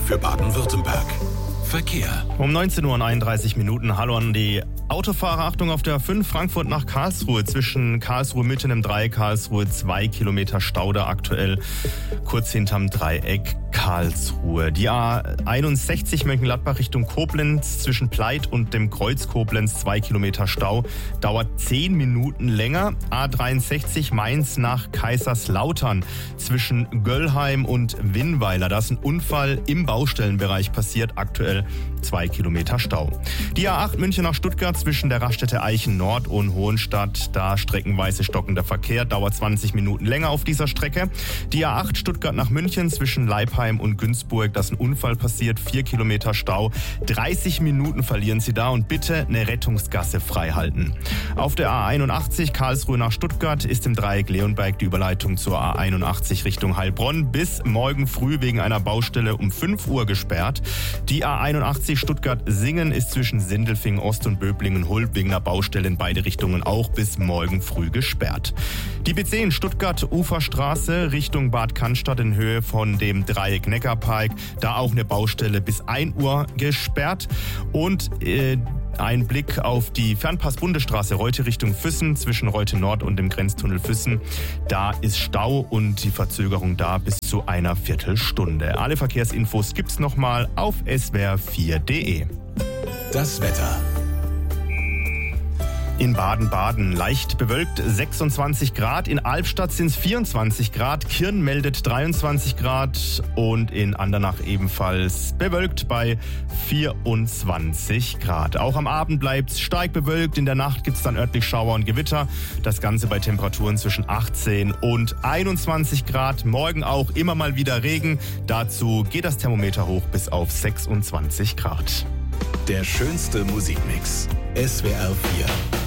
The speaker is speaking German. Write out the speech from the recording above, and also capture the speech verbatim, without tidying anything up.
für Baden-Württemberg. Verkehr. Um neunzehn Uhr und einunddreißig Minuten. Hallo an die Autofahrer. Achtung auf der A fünf Frankfurt nach Karlsruhe. Zwischen Karlsruhe Mitte im Dreieck, Karlsruhe zwei Kilometer Stau da aktuell. Kurz hinterm Dreieck Karlsruhe. Die A einundsechzig Mönchengladbach Richtung Koblenz zwischen Pleit und dem Kreuz Koblenz zwei Kilometer Stau. Dauert zehn Minuten länger. A dreiundsechzig Mainz nach Kaiserslautern zwischen Göllheim und Winnweiler. Da ist ein Unfall im Baustellenbereich passiert. Aktuell zwei Kilometer Stau. Die A acht München nach Stuttgart zwischen der Raststätte Eichen Nord und Hohenstadt. Da streckenweise stockender Verkehr. Dauert zwanzig Minuten länger auf dieser Strecke. Die A acht Stuttgart nach München zwischen Leipheim und Günzburg. Da ist ein Unfall passiert. vier Kilometer Stau. dreißig Minuten verlieren Sie da und bitte eine Rettungsgasse frei halten. Auf der A einundachtzig Karlsruhe nach Stuttgart ist im Dreieck Leonberg die Überleitung zur A einundachtzig Richtung Heilbronn bis morgen früh wegen einer Baustelle um fünf Uhr gesperrt. Die A einundachtzig Stuttgart-Singen ist zwischen Sindelfingen Ost und Böblingen-Hulb wegen einer Baustelle in beide Richtungen auch bis morgen früh gesperrt. Die B zehn Stuttgart Uferstraße Richtung Bad Cannstatt in Höhe von dem Dreieck Neckarpark, da auch eine Baustelle bis ein Uhr gesperrt. Und äh, ein Blick auf die Fernpass-Bundesstraße Reute Richtung Füssen zwischen Reute Nord und dem Grenztunnel Füssen. Da ist Stau und die Verzögerung da bis zu einer Viertelstunde. Alle Verkehrsinfos gibt's nochmal auf s w r vier punkt d e. Das Wetter. In Baden-Baden leicht bewölkt sechsundzwanzig Grad, in Albstadt sind es vierundzwanzig Grad, Kirn meldet dreiundzwanzig Grad und in Andernach ebenfalls bewölkt bei vierundzwanzig Grad. Auch am Abend bleibt es stark bewölkt, in der Nacht gibt es dann örtlich Schauer und Gewitter. Das Ganze bei Temperaturen zwischen achtzehn und einundzwanzig Grad. Morgen auch immer mal wieder Regen, dazu geht das Thermometer hoch bis auf sechsundzwanzig Grad. Der schönste Musikmix. S W R vier.